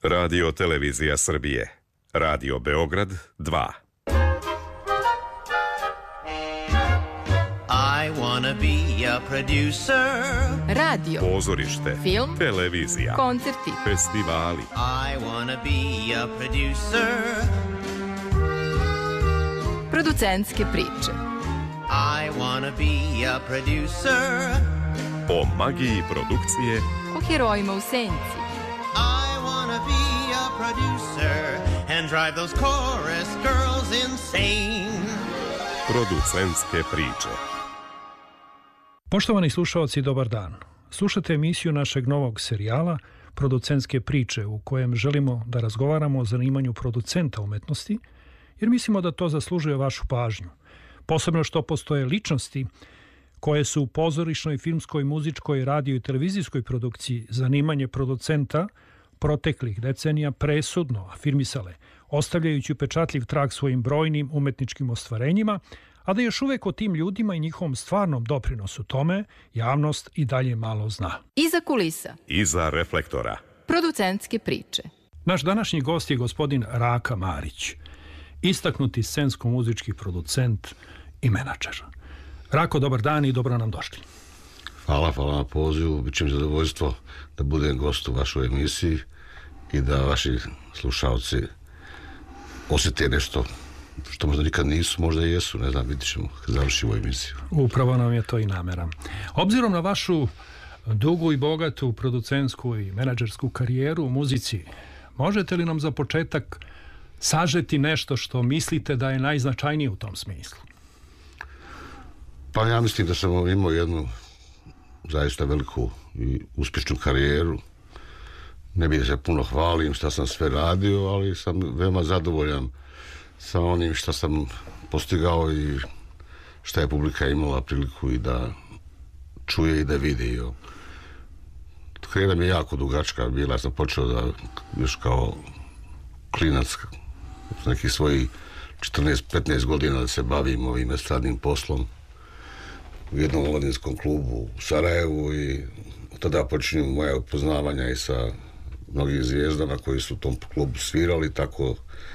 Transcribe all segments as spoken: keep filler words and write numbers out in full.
Radio Televizija Srbije. Radio Beograd dva. I wanna be a producer. Radio, pozorište, film, televizija, koncerti, festivali. I wanna be a producer. Producentske priče. I wanna be a producer. O magiji produkcije, O herojima u senci. I wanna be a producer and drive those chorus girls insane. Producentske priče. Poštovani slušaoci, dobar dan. Slušate emisiju našeg novog serijala Producentske priče, u kojem želimo da razgovaramo o zanimanju producenta umetnosti, jer mislimo da to zaslužuje vašu pažnju. Posebno što postoje ličnosti koje su u pozorišnoj, filmskoj, muzičkoj, radio i televizijskoj produkciji zanimanje producenta proteklih decenija presudno afirmisale, ostavljajući upečatljiv trag svojim brojnim umetničkim ostvarenjima, a da još uvek o tim ljudima i njihovom stvarnom doprinosu tome javnost i dalje malo zna. Iza kulisa. Iza reflektora. Producentske priče. Naš današnji gost je gospodin Raka Marić, istaknuti scensko-muzički producent i menadžer. Rako, dobar dan i dobro nam došli. Hvala, hvala na pozivu. Biće mi zadovoljstvo da budem gost u vašoj emisiji i da vaši slušalci osjete nešto što možda nikad nisu, možda i jesu, ne znam, vidit ćemo kad završimo emisiju. Upravo nam je to i namera. Obzirom na vašu dugu i bogatu producentsku i menadžersku karijeru u muzici, možete li nam za početak sažeti nešto što mislite da je najznačajnije u tom smislu? Pa ja mislim da sam imao jednu zaista veliku i uspješnu karijeru. Ne bih da se puno hvalim šta sam sve radio, ali sam veoma zadovoljan sa onim što sam postigao i šta je publika imala priliku i da čuje i da vidi. Karijera mi je jako dugačka bila, sam počeo da još kao klinac s nekih svojih četrnaest petnaest godina da se bavim ovim estradnim poslom u jednom omladinskom klubu u Sarajevu i tada počinju moja upoznavanja i sa mnogim zvijezdama koji su u tom klubu svirali, tako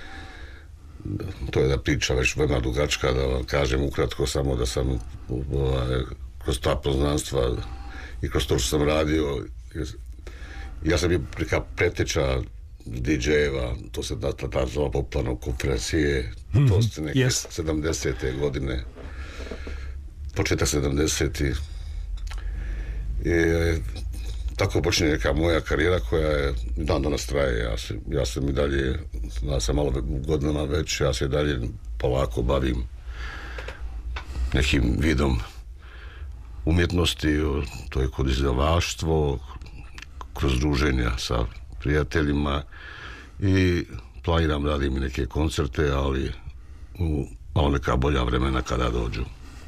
to je da priča već veoma dugačka, da vam kažem ukratko samo da sam ovaj, kroz ta poznanstva i kroz to što sam radio, ja sam bio prika preteča di džejeva, to se da tada zvala popularno konferencije, mm-hmm. to ste neke yes. sedamdesete godine, početak sedamdesetih. I tako počinje neka moja karijera koja je dan danas traje. Ja, se, ja sam i dalje, ja sam malo godinama već, ja se dalje polako bavim nekim vidom umjetnosti, to je kod izdavaštvo, kroz druženja sa prijateljima i planiram radim i neke koncerte, ali u malo neka bolja vremena kada dođu.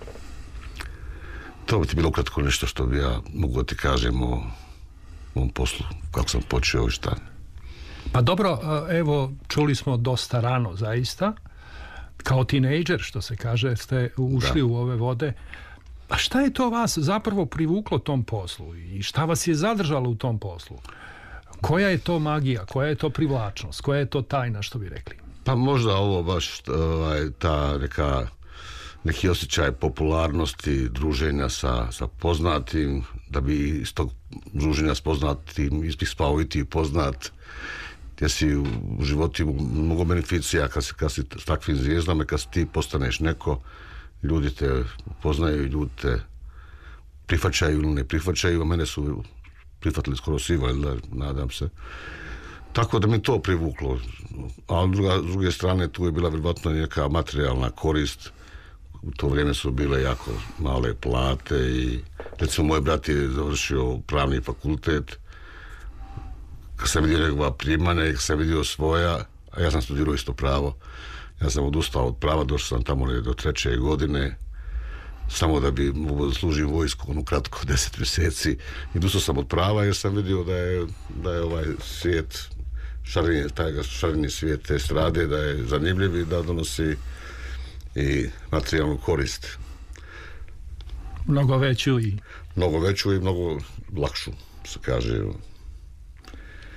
To bi ti bilo ukratko nešto što bi ja mogu ti kažem o mom poslu, kako sam počeo i šta. Pa dobro, evo, čuli smo dosta rano zaista, kao tinejdžer, što se kaže, ste ušli da. u ove vode. A šta je to vas zapravo privuklo tom poslu i šta vas je zadržalo u tom poslu? Koja je to magija, koja je to privlačnost, koja je to tajna, što bi rekli? Pa možda ovo baš ovaj, ta neka neki osjećaj popularnosti, druženja sa, sa poznatim, da bi iz tog druženja s poznatim ispao i ti poznat, gdje si u životu mnogo beneficija kad si, kad si s takvim zvijezdama, kad si ti postaneš neko, ljudi te poznaju, ljudi te prihvaćaju ili ne prihvaćaju, a mene su prihvatili skoro svi, valjda, nadam se. Tako da mi to privuklo. A druga, s druge strane, tu je bila vjerovatno neka materijalna korist. U to vrijeme su bile jako male plate i recimo moj brat je završio pravni fakultet. Kad sam vidio njegova primanja i kad sam vidio svoja, a ja sam studirao isto pravo, ja sam odustao od prava, došao sam tamo do treće godine, samo da bi mogu da služim vojsku, ono kratko, deset mjeseci. I odustao sam od prava jer sam vidio da je, da je ovaj svijet, šareni, taj šareni svijet te strade, da je zanimljiv i da donosi i materijalnu korist. Mnogo veću i... Mnogo veću i mnogo lakšu, se kaže.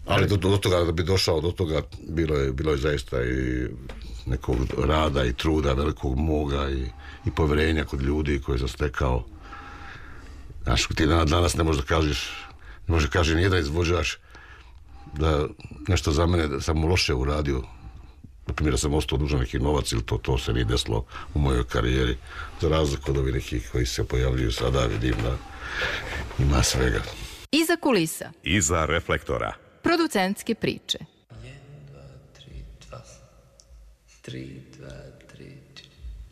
Ali do, do toga, da bi došao do toga, bilo je, bilo je zaista i nekog rada i truda, velikog moga i, i povjerenja kod ljudi koje sam stekao. Znaš, ti danas ne možeš da kažeš, ne može da kaže nijedan izvođač da nešto za mene, da sam mu loše uradio. Na primjer, da sam ostao dužan neki novac ili to, to se nije desilo u mojoj karijeri. Za razliku od ovih nekih koji se pojavljuju sada, vidim da ima svega. Iza kulisa. Iza reflektora. Producentske priče. jedan, dva, tri, dva. tri, dva, tri.